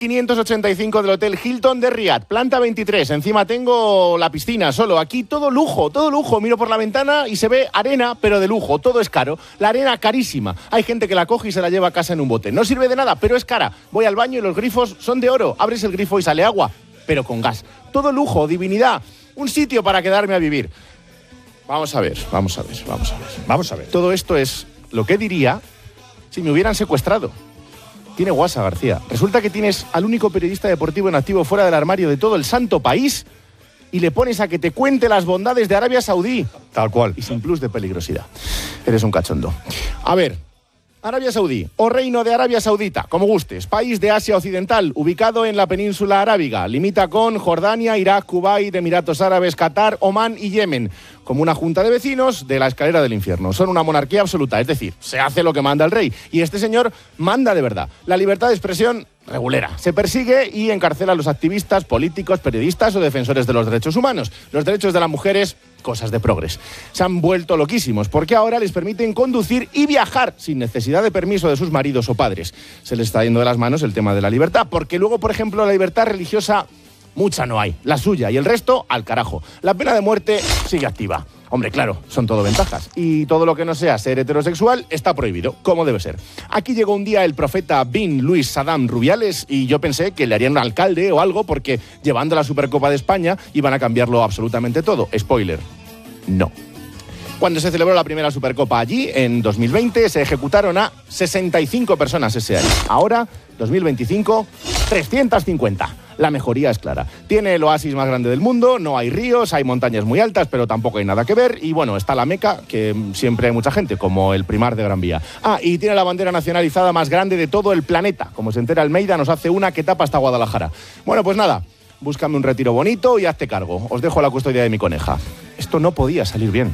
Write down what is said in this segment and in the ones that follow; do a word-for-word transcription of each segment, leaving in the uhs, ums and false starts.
quinientos ochenta y cinco del Hotel Hilton de Riad, planta veintitrés. Encima tengo la piscina solo. Aquí todo lujo, todo lujo. Miro por la ventana y se ve arena, pero de lujo. Todo es caro. La arena carísima. Hay gente que la coge y se la lleva a casa en un bote. No sirve de nada, pero es cara. Voy al baño y los grifos son de oro. Abres el grifo y sale agua, pero con gas. Todo lujo, divinidad. Un sitio para quedarme a vivir. Vamos a ver, vamos a ver, vamos a ver. Vamos a ver. Todo esto es lo que diría si me hubieran secuestrado. Tiene guasa, García. Resulta que tienes al único periodista deportivo en activo fuera del armario de todo el santo país y le pones a que te cuente las bondades de Arabia Saudí. Tal cual. Y sin plus de peligrosidad. Eres un cachondo. A ver, Arabia Saudí o Reino de Arabia Saudita, como gustes. País de Asia Occidental, ubicado en la península arábiga. Limita con Jordania, Irak, Kuwait, Emiratos Árabes, Qatar, Omán y Yemen. Como una junta de vecinos de la escalera del infierno. Son una monarquía absoluta, es decir, se hace lo que manda el rey. Y este señor manda de verdad. La libertad de expresión regulera. Se persigue y encarcela a los activistas, políticos, periodistas o defensores de los derechos humanos. Los derechos de las mujeres, cosas de progres. Se han vuelto loquísimos porque ahora les permiten conducir y viajar sin necesidad de permiso de sus maridos o padres. Se les está yendo de las manos el tema de la libertad, porque luego, por ejemplo, la libertad religiosa, mucha no hay. La suya y el resto, al carajo. La pena de muerte sigue activa. Hombre, claro, son todo ventajas. Y todo lo que no sea ser heterosexual está prohibido, como debe ser. Aquí llegó un día el profeta bin Luis Saddam Rubiales y yo pensé que le harían un alcalde o algo porque llevando la Supercopa de España iban a cambiarlo absolutamente todo. Spoiler, no. Cuando se celebró la primera Supercopa allí, en dos mil veinte, se ejecutaron a sesenta y cinco personas ese año. Ahora, dos mil veinticinco, trescientas cincuenta. La mejoría es clara. Tiene el oasis más grande del mundo, no hay ríos, hay montañas muy altas, pero tampoco hay nada que ver. Y bueno, está la Meca, que siempre hay mucha gente, como el Primar de Gran Vía. Ah, y tiene la bandera nacionalizada más grande de todo el planeta. Como se entera Almeida, nos hace una que tapa hasta Guadalajara. Bueno, pues nada, búscame un retiro bonito y hazte cargo. Os dejo la custodia de mi coneja. Esto no podía salir bien.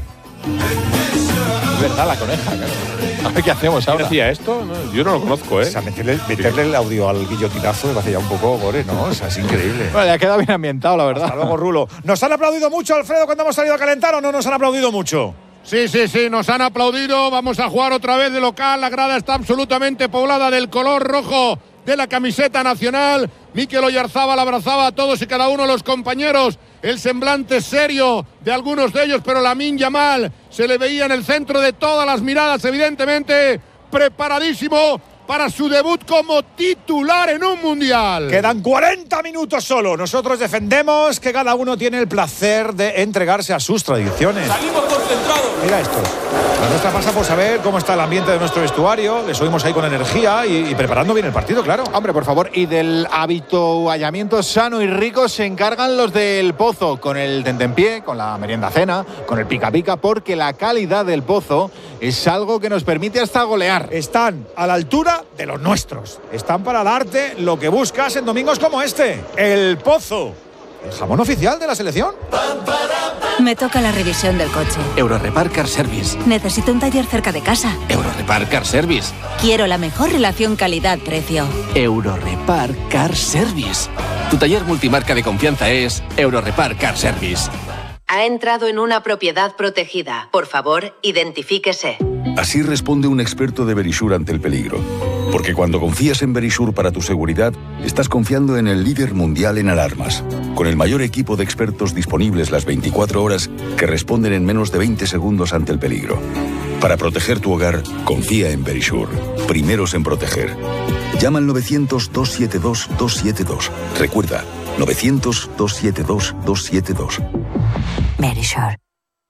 Es verdad, la coneja, claro. A ver qué hacemos ahora. ¿Quién hacía esto? No, yo no lo conozco, ¿eh? O sea, meterle, meterle el audio al guillotinazo me parece ya un poco gore, ¿no? O sea, es increíble. Bueno, ya queda bien ambientado, la verdad. Hasta luego, Rulo. ¿Nos han aplaudido mucho, Alfredo, cuando hemos salido a calentar o no nos han aplaudido mucho? Sí, sí, sí, nos han aplaudido. Vamos a jugar otra vez de local. La grada está absolutamente poblada del color rojo de la camiseta nacional. Mikel Oyarzábal abrazaba a todos y cada uno de los compañeros. El semblante serio de algunos de ellos, pero Lamine Yamal se le veía en el centro de todas las miradas, evidentemente preparadísimo para su debut como titular en un mundial. Quedan cuarenta minutos solo. Nosotros defendemos que cada uno tiene el placer de entregarse a sus tradiciones. Salimos concentrados. Mira esto. La nuestra pasa por saber cómo está el ambiente de nuestro vestuario. Les oímos ahí con energía y, y preparando bien el partido, claro. Hombre, por favor. Y del habituallamiento sano y rico se encargan los del Pozo, con el tentempié, con la merienda cena, con el pica pica, porque la calidad del Pozo es algo que nos permite hasta golear. Están a la altura de los nuestros. Están para darte lo que buscas en domingos como este. El Pozo. El jamón oficial de la selección. Me toca la revisión del coche. Eurorepar Car Service. Necesito un taller cerca de casa. Eurorepar Car Service. Quiero la mejor relación calidad-precio. Eurorepar Car Service. Tu taller multimarca de confianza es Eurorepar Car Service. Ha entrado en una propiedad protegida. Por favor, identifíquese. Así responde un experto de Verisure ante el peligro. Porque cuando confías en Verisure para tu seguridad, estás confiando en el líder mundial en alarmas. Con el mayor equipo de expertos disponibles las veinticuatro horas que responden en menos de veinte segundos ante el peligro. Para proteger tu hogar, confía en Verisure. Primeros en proteger. Llama al novecientos, dos siete dos, dos siete dos. Recuerda, novecientos, dos siete dos, dos siete dos. Verisure.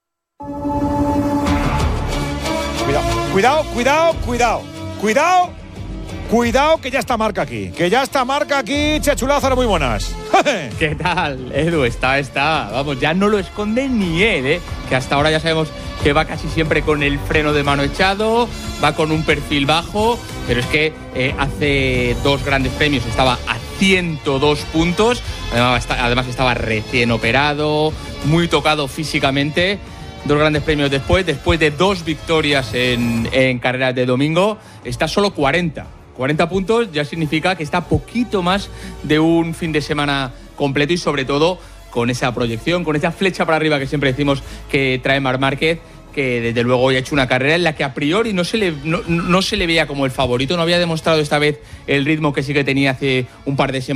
Cuidado, cuidado, cuidado, cuidado, cuidado, que ya está Marca aquí, que ya está Marca aquí, Chechu Lázaro, muy buenas. ¿Qué tal, Edu? Está, está, vamos, ya no lo esconde ni él, ¿eh? Que hasta ahora ya sabemos que va casi siempre con el freno de mano echado, va con un perfil bajo, pero es que eh, hace dos grandes premios estaba a ciento dos puntos, además, además estaba recién operado, muy tocado físicamente. Dos grandes premios después, después de dos victorias en, en carreras de domingo, está solo cuarenta. cuarenta puntos ya significa que está poquito más de un fin de semana completo y sobre todo con esa proyección, con esa flecha para arriba que siempre decimos que trae Marc Márquez, que desde luego hoy ha hecho una carrera en la que a priori no se le, no, no se le veía como el favorito, no había demostrado esta vez el ritmo que sí que tenía hace un par de semanas.